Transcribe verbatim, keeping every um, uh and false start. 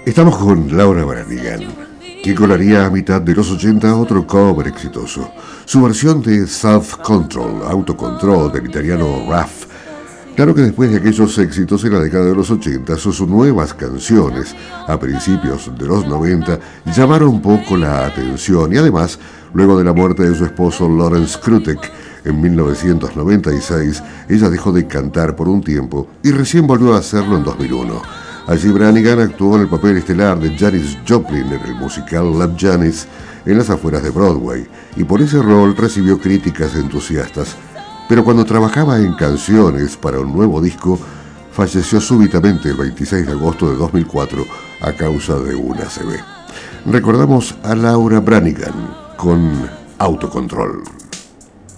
Estamos con Laura Branigan, que colaría a mitad de los ochenta otro cover exitoso. Su versión de Self-Control, autocontrol, del italiano Raff. Claro que después de aquellos éxitos en la década de los ochenta, sus nuevas canciones, a principios de los noventa, llamaron un poco la atención y además, luego de la muerte de su esposo Lawrence Krutek, en mil novecientos noventa y seis, ella dejó de cantar por un tiempo y recién volvió a hacerlo en dos mil uno. Allí Branigan actuó en el papel estelar de Janis Joplin en el musical Love Janis en las afueras de Broadway, y por ese rol recibió críticas entusiastas. Pero cuando trabajaba en canciones para un nuevo disco, falleció súbitamente el veintiséis de agosto de dos mil cuatro a causa de un A C V. Recordamos a Laura Branigan con Autocontrol.